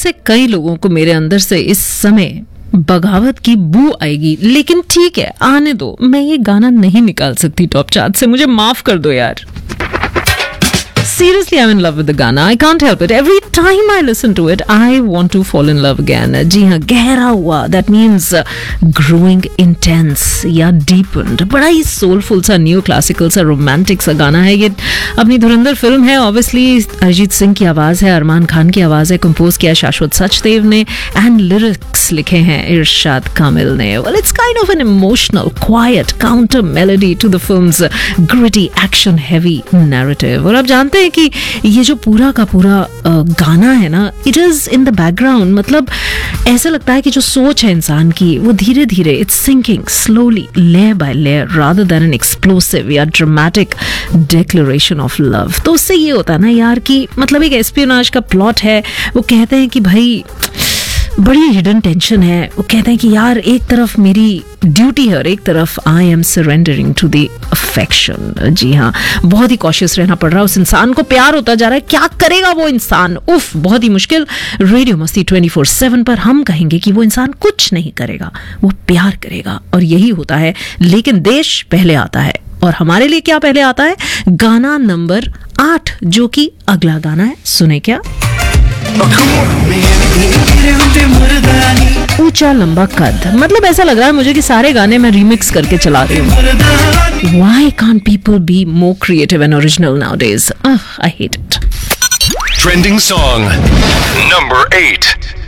से कई लोगों को मेरे अंदर से इस समय बगावत की बू आएगी, लेकिन ठीक है, आने दो। मैं ये गाना नहीं निकाल सकती टॉप चार्ट से, मुझे माफ कर दो यार। Seriously, I'm in love with the Gana. I can't help it. Every time I listen to it, I want to fall in love again. जी हाँ, गहरा हुआ, that means growing intense या deepened. बड़ा ही soulful सा न्यू क्लासिकल सा romantic सा गाना है ये। अपनी धुरंधर फिल्म है, ऑब्वियसली अरिजीत सिंह की आवाज़ है, अरमान खान की आवाज़ है, कंपोज किया शाश्वत सचदेव ने, एंड लिरिक्स लिखे हैं इरशाद कामिल ने। Well, it's kind of an emotional, quiet counter melody to the film's gritty, action heavy narrative. और आप जानते हैं कि ये जो पूरा का पूरा गाना है ना, it is in the background, मतलब ऐसा लगता है कि जो सोच है इंसान की वो धीरे धीरे it's sinking slowly, layer by layer, rather than N explosive या ड्रामेटिक डिक्लेरेशन ऑफ लव। तो उससे ये होता है ना यार कि मतलब एक एस्पियोनाज का प्लॉट है, वो कहते हैं कि भाई बड़ी हिडन टेंशन है, वो कहते हैं कि यार एक तरफ मेरी ड्यूटी है और एक तरफ I am surrendering to the affection. जी हाँ, बहुत ही कॉशियस रहना पड़ रहा है, उस इंसान को प्यार होता जा रहा है, क्या करेगा वो इंसान, उफ, बहुत ही मुश्किल। रेडियो मस्ती 24/7 पर हम कहेंगे कि वो इंसान कुछ नहीं करेगा, वो प्यार करेगा, और यही होता है। लेकिन देश पहले आता है, और हमारे लिए क्या पहले आता है? गाना नंबर 8, जो कि अगला गाना है। सुने क्या? ऊंचा लंबा कद, मतलब ऐसा लग रहा है मुझे कि सारे गाने मैं रीमिक्स करके चला रही हूँ। Why can't people be more creative and original nowadays? I hate it. Trending song number 8.